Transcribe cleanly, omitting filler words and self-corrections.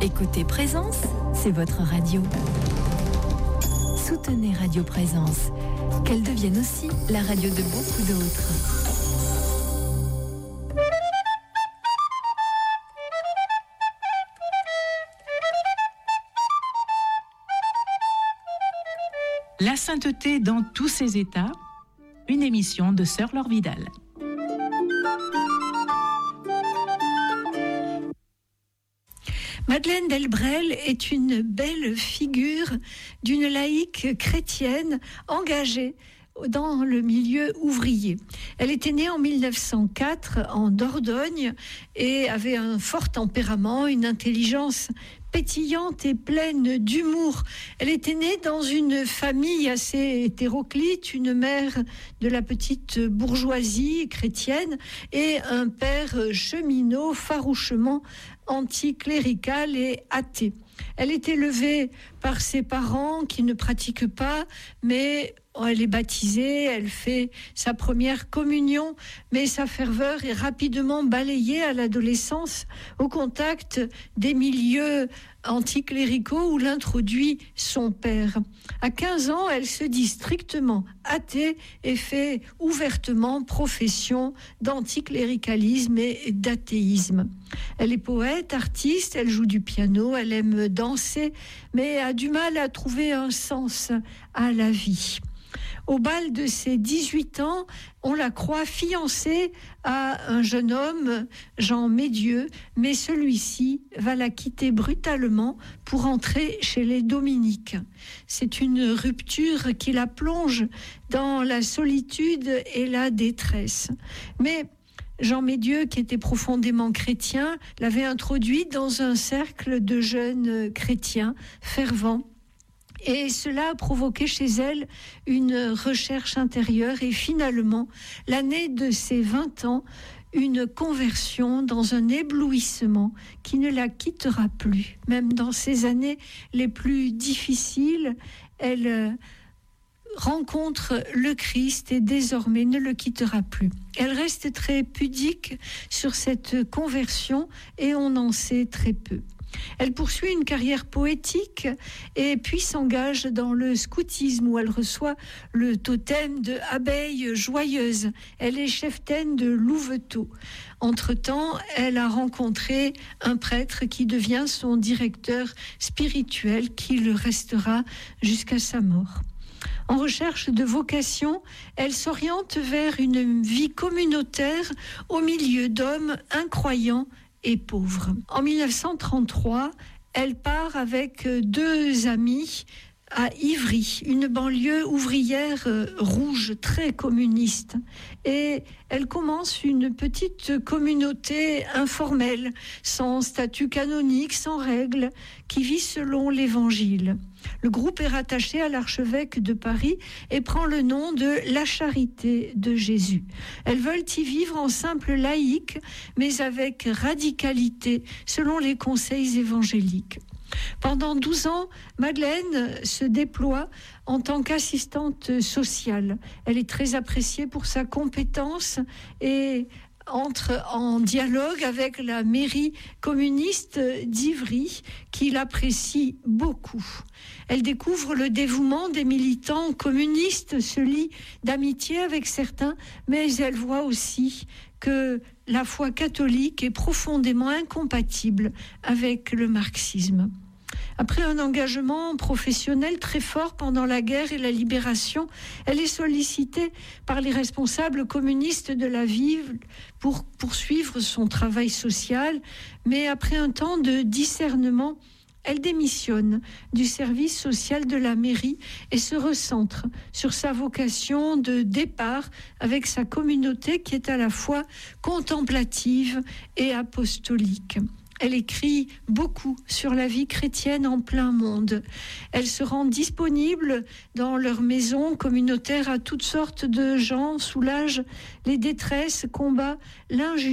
Écoutez Présence, c'est votre radio. Soutenez Radio Présence, qu'elle devienne aussi la radio de beaucoup d'autres. La sainteté dans tous ses états, une émission de Sœur Laure Vidal. Madeleine Delbrel est une belle figure d'une laïque chrétienne engagée dans le milieu ouvrier. Elle était née en 1904 en Dordogne et avait un fort tempérament, une intelligence pétillante et pleine d'humour. Elle était née dans une famille assez hétéroclite, une mère de la petite bourgeoisie chrétienne et un père cheminot farouchement anticlérical et athée. Elle est élevée par ses parents qui ne pratiquent pas, mais elle est baptisée, elle fait sa première communion, mais sa ferveur est rapidement balayée à l'adolescence au contact des milieux anticléricaux où l'introduit son père. À 15 ans, elle se dit strictement athée et fait ouvertement profession d'anticléricalisme et d'athéisme. Elle est poète, artiste, elle joue du piano, elle aime danser, mais a du mal à trouver un sens à la vie. Au bal de ses 18 ans, on la croit fiancée à un jeune homme, Jean Médieux, mais celui-ci va la quitter brutalement pour entrer chez les Dominiques. C'est une rupture qui la plonge dans la solitude et la détresse. Mais Jean Médieux, qui était profondément chrétien, l'avait introduite dans un cercle de jeunes chrétiens fervents. Et cela a provoqué chez elle une recherche intérieure et finalement, l'année de ses 20 ans, une conversion dans un éblouissement qui ne la quittera plus. Même dans ses années les plus difficiles, elle rencontre le Christ et désormais ne le quittera plus. Elle reste très pudique sur cette conversion et on en sait très peu. Elle poursuit une carrière poétique et puis s'engage dans le scoutisme où elle reçoit le totem de abeille joyeuse. Elle est cheftaine de Louveteaux. Entre-temps, elle a rencontré un prêtre qui devient son directeur spirituel, qui le restera jusqu'à sa mort. En recherche de vocation, elle s'oriente vers une vie communautaire au milieu d'hommes incroyants et pauvre. En 1933, elle part avec 2 amis à Ivry, une banlieue ouvrière rouge, très communiste. Et elle commence une petite communauté informelle, sans statut canonique, sans règles, qui vit selon l'Évangile. Le groupe est rattaché à l'archevêque de Paris et prend le nom de La Charité de Jésus. Elles veulent y vivre en simple laïque, mais avec radicalité, selon les conseils évangéliques. Pendant 12 ans, Madeleine se déploie en tant qu'assistante sociale. Elle est très appréciée pour sa compétence et entre en dialogue avec la mairie communiste d'Ivry, qui l'apprécie beaucoup. Elle découvre le dévouement des militants communistes, se lie d'amitié avec certains, mais elle voit aussi que la foi catholique est profondément incompatible avec le marxisme. Après un engagement professionnel très fort pendant la guerre et la libération, elle est sollicitée par les responsables communistes de la ville pour poursuivre son travail social. Mais après un temps de discernement, elle démissionne du service social de la mairie et se recentre sur sa vocation de départ avec sa communauté qui est à la fois contemplative et apostolique. Elle écrit beaucoup sur la vie chrétienne en plein monde. Elle se rend disponible dans leur maison communautaire à toutes sortes de gens, soulage les détresses, combat l'injustice